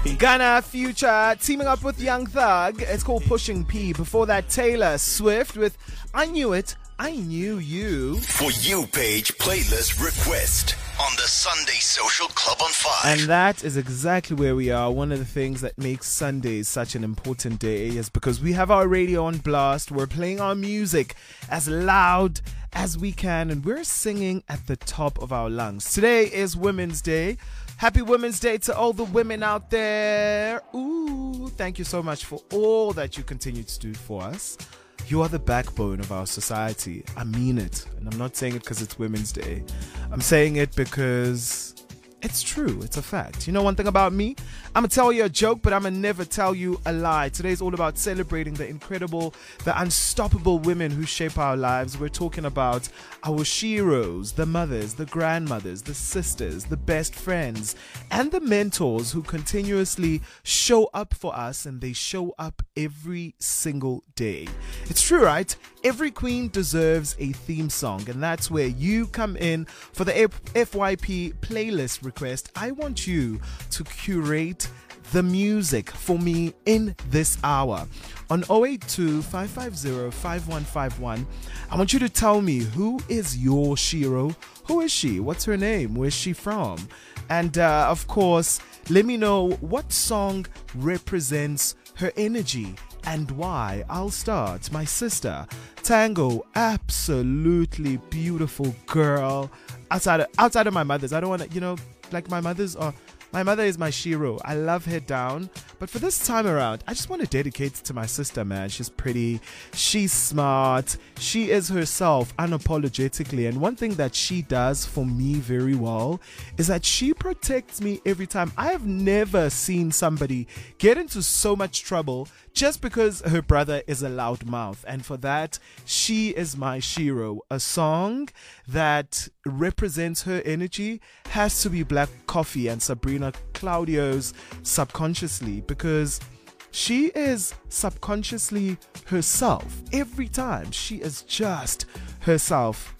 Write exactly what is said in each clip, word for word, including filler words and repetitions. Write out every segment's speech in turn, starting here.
Ghana Future teaming up with Young Thug. It's called Pushing P. Before that, Taylor Swift with I Knew It, I Knew You. For You Page playlist request on the Sunday Social Club on five. And that is exactly where we are. One of the things that makes Sundays such an important day is because we have our radio on blast. We're playing our music as loud as we can, and we're singing at the top of our lungs. Today is Women's Day. Happy Women's Day to all the women out there. Ooh, thank you so much for all that you continue to do for us. You are the backbone of our society. I mean it. And I'm not saying it because it's Women's Day. I'm saying it because it's true. It's a fact. You know one thing about me? I'm going to tell you a joke, but I'm going to never tell you a lie. Today's all about celebrating the incredible, the unstoppable women who shape our lives. We're talking about our sheroes, the mothers, the grandmothers, the sisters, the best friends, and the mentors who continuously show up for us, and they show up every single day. It's true, right? Every queen deserves a theme song, and that's where you come in for the F Y P playlist request. I want you to curate the music for me in this hour. On zero eight two, five five zero, five one five one, I want you to tell me, who is your Shiro? Who is she? What's her name? Where's she from? And uh, of course, let me know what song represents her energy and why. I'll start. My sister, Tango, absolutely beautiful girl. Outside of, outside of my mother's, I don't want to, you know, like my mother's are. My mother is my Shiro. I love her down. But for this time around, I just want to dedicate it to my sister, man. She's pretty. She's smart. She is herself unapologetically. And one thing that she does for me very well is that she protects me every time. I have never seen somebody get into so much trouble just because her brother is a loudmouth. And for that, she is my Shiro. A song that represents her energy has to be Black Coffee and Sabrina Claudio's Subconsciously, because she is subconsciously herself. Every time she is just herself.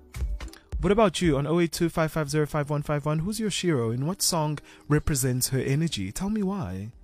What about you? On zero eight two, five five zero, five one five one, who's your Shiro and what song represents her energy? Tell me why.